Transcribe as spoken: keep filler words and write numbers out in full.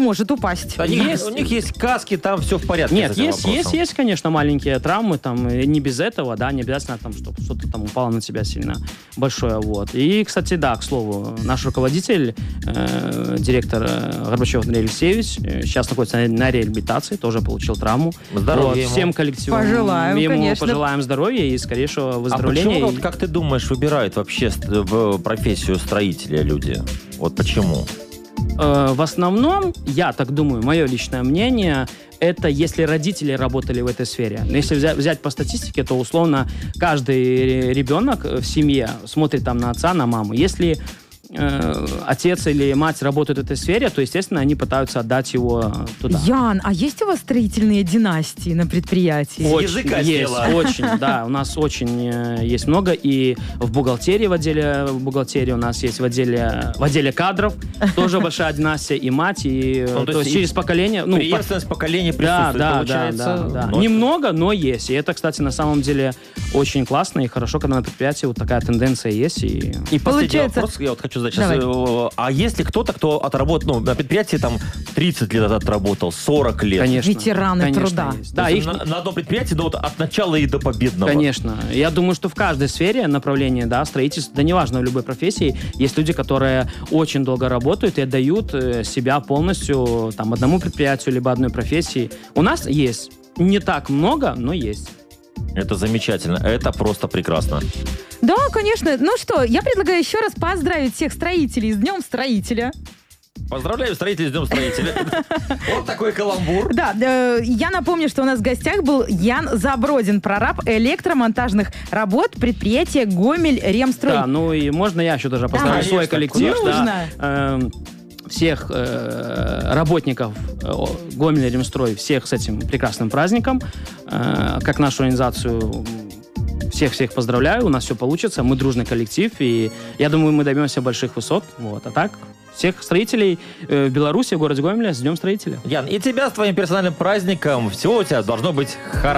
может упасть. Да, Есть. У них есть каски, там все в порядке. Нет, с этим есть, вопросом. есть, есть, конечно, маленькие травмы, там, не без этого, да, не обязательно, там, чтобы что-то там упало на тебя сильно большое, вот. И, кстати, да, к слову, наш руководитель, э, директор э, Горбачев Андрей Алексеевич, э, сейчас находится на, на реабилитации, тоже получил травму. Здоровья вот, ему. Всем коллективам Пожелаем, ему конечно. пожелаем здоровья и скорейшего А выздоровления. почему, И- вот, как ты думаешь, выбирают вообще ст- в профессию строителя люди? Вот почему? Э, в основном, я так думаю, мое личное мнение, это если родители работали в этой сфере. Но если взять, взять по статистике, то условно каждый ребенок в семье смотрит там на отца, на маму. Если э, отец или мать работают в этой сфере, то, естественно, они пытаются отдать его туда. Ян, а есть у вас строительные династии на предприятии? Ой. языка есть, села. очень, да, у нас очень э, есть много, и в бухгалтерии, в отделе в бухгалтерии у нас есть в отделе, в отделе кадров тоже большая династия, и мать, и Ну, то, то есть есть через поколение, ну, по- Преемственность поколения да, присутствует, да, получается. да, да, да. Но- Немного, но есть. И это, кстати, на самом деле очень классно и хорошо, когда на предприятии вот такая тенденция есть. И... И последний Получается- вопрос, я вот хочу задать сейчас. Давай. Э, А если кто-то, кто отработал, ну, на предприятии там тридцать лет отработал, сорок лет? Конечно. Ветераны конечно, труда. есть. То Да, есть их, на, на одном предприятии, но вот от начала и до победного. конечно. Я думаю, что в каждой сфере направления, да, строительства, да неважно, в любой профессии, есть люди, которые очень долго работают и отдают э, себя полностью там одному предприятию либо одной профессии. У нас есть. Не так много, но есть. Это замечательно. Это просто прекрасно. Да, конечно. Ну что, я предлагаю еще раз поздравить всех строителей с Днем Строителя. Поздравляю строителей с Днем строителя. Вот такой каламбур. Да, э, я напомню, что у нас в гостях был Ян Забродин, прораб электромонтажных работ предприятия «Гомель Ремстрой». Да, ну и можно я еще даже поздравлю Конечно, свой коллектив. нужно. Да, эм, всех э, работников э, Гомеля Ремстрой, всех с этим прекрасным праздником. Э, как нашу организацию всех-всех поздравляю, у нас все получится, мы дружный коллектив, и я думаю, мы добьемся больших высот. Вот. А так, всех строителей э, в Беларуси, в городе Гомеле с Днем строителя. Ян, и тебя с твоим персональным праздником. Всего у тебя должно быть хорошо.